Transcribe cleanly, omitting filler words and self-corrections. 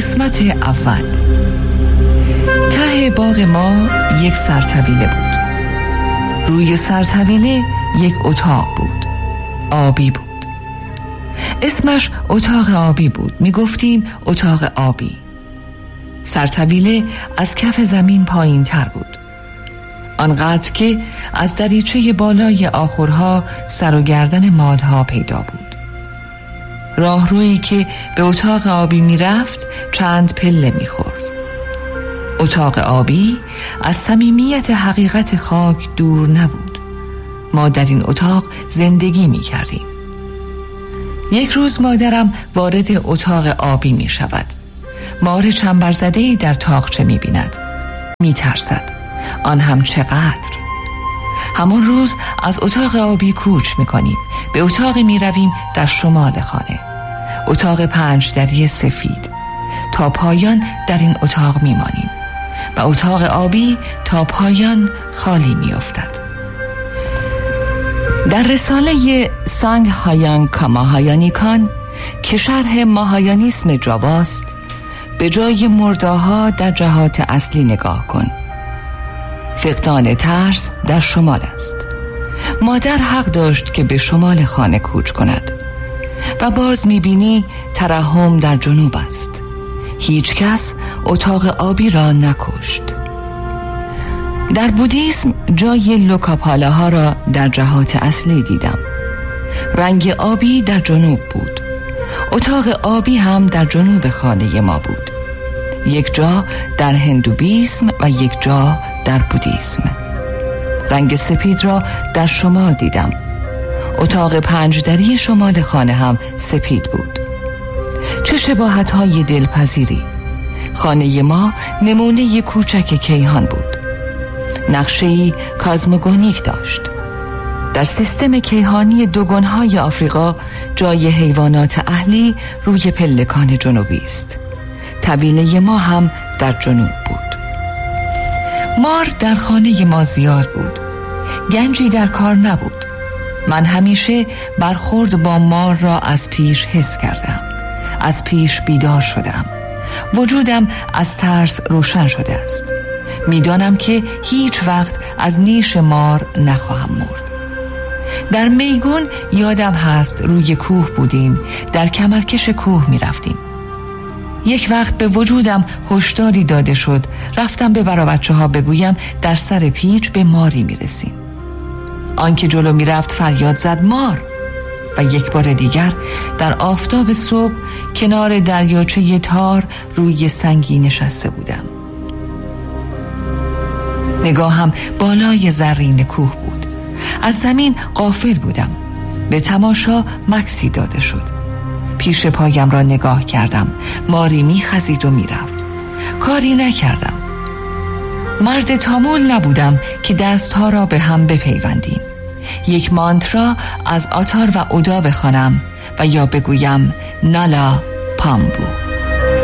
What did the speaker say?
قسمت اول. ته باغ ما یک سرطویله بود. روی سرطویله یک اتاق بود، آبی بود. اسمش اتاق آبی بود. می گفتیم اتاق آبی. سرطویله از کف زمین پایین تر بود، آنقدر که از دریچه بالای آخرها سر و گردن مالها پیدا بود. راهرویی که به اتاق آبی می رفت چند پله می خورد. اتاق آبی از صمیمیت حقیقت خاک دور نبود. ما در این اتاق زندگی می کردیم. یک روز مادرم وارد اتاق آبی می شود. مار چنبرزده‌ای در تاقچه می بیند. می ترسد. آن هم چقدر. همان روز از اتاق آبی کوچ می کنیم. به اتاقی می رویم در شمال خانه. اتاق 5 دری سفید. تا پایان در این اتاق می مانیم و اتاق آبی تا پایان خالی می افتد. در رساله سانگ هایان کاماهایانیکان که شرح ماهایانیسم جاواست، به جای مرده‌ها در جهات اصلی نگاه کن. فقدان ترس در شمال است. مادر حق داشت که به شمال خانه کوچ کند و باز می‌بینی ترحم در جنوب است. هیچ کس اتاق آبی را نکشت. در بودیسم جای لوکاپالاها را در جهات اصلی دیدم. رنگ آبی در جنوب بود. اتاق آبی هم در جنوب خانه ما بود. یک جا در هندویسم و یک جا در بودیسم. رنگ سپید را در شمال دیدم. اتاق 5 دری شمال خانه هم سپید بود. چه شباهت‌های دلپذیری. خانه ما نمونه کوچک کیهان بود. نقشه‌ای کازموگونیک داشت. در سیستم کیهانی دوگانهای آفریقا جای حیوانات اهلی روی پلکان جنوبی است. طویله ما هم در جنوب بود. مار در خانه ما زیاد بود. گنجی در کار نبود. من همیشه برخورد با مار را از پیش حس کردم. از پیش بیدار شدم. وجودم از ترس روشن شده است. میدانم که هیچ وقت از نیش مار نخواهم مرد. در میگون یادم هست روی کوه بودیم. در کمرکش کوه می رفتیم. یک وقت به وجودم هشداری داده شد. رفتم به بچه‌ها بگویم در سر پیچ به ماری می رسیم. آنکه جلو می رفت فریاد زد مار. و یک بار دیگر در آفتاب صبح کنار دریاچه تار روی سنگی نشسته بودم. نگاهم بالای زرین کوه بود. از زمین غافل بودم. به تماشا مکسی داده شد. پیش پایم را نگاه کردم. ماری می‌خزید و می‌رفت. کاری نکردم. مرد تامول نبودم که دستها را به هم بپیوندیم. یک مانترا از آتار و اودا بخوانم و یا بگویم نالا پامبو.